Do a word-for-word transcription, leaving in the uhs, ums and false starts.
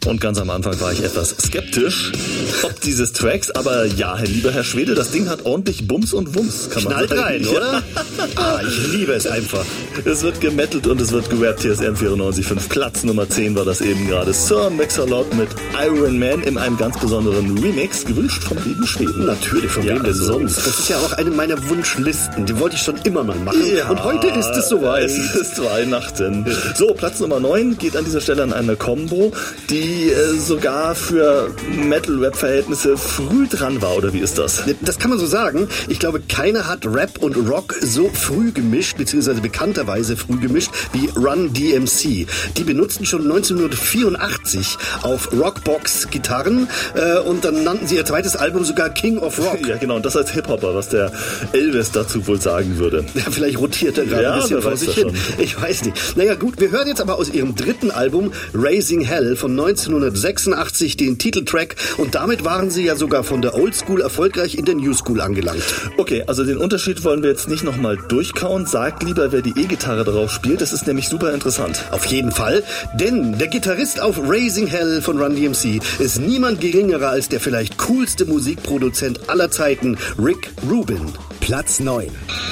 Und ganz am Anfang war ich etwas skeptisch, ob dieses Tracks, aber ja, lieber Herr Schwede, das Ding hat ordentlich Bums und Wumms, kann man Knallt sagen. rein, oder? Ah, ich liebe es einfach. Es wird gemettelt und es wird gerappt. T S M vierundneunzig Komma fünf, Platz Nummer zehn war das eben gerade. Sir Mix-a-Lot mit Iron Man in einem ganz besonderen Remix, gewünscht von lieben Schweden. Natürlich, von ja, wem denn also, sonst? Das ist ja auch eine meiner Wunschlisten. Die wollte ich schon immer mal machen. Ja, und heute ist es soweit. Es ist Weihnachten. So, Platz Nummer neun geht an dieser Stelle an eine Combo, die äh, sogar für Metal-Rap-Verhältnisse früh dran war, oder wie ist das? Das kann man so sagen. Ich glaube, keiner hat Rap und Rock so früh gemischt, beziehungsweise bekannterweise früh gemischt, wie Run D M C. Die benutzten schon neunzehnhundertvierundachtzig auf Rockbox Gitarren äh, und dann nannten sie ihr zweites Album sogar King of Rock. Ja, genau, und das als Hip-Hopper, was der Elvis dazu wohl sagen würde. Ja, vielleicht rotiert er gerade ja, ein bisschen vor sich hin. Schon. Ich weiß nicht. Naja gut, wir hören jetzt aber aus ihrem dritten Album Raising Hell von neunzehnhundertsechsundachtzig den Titeltrack und damit waren sie ja sogar von der Oldschool erfolgreich in der Newschool angelangt. Okay, also den Unterschied wollen wir jetzt nicht nochmal durchkauen. Sagt lieber, wer die E-Gitarre drauf spielt. Das ist nämlich super interessant. Auf jeden Fall, denn der Gitarrist auf Raising Hell von Run D M C ist niemand geringerer als der vielleicht coolste Musikproduzent aller Zeiten, Rick Rubin. Platz neun.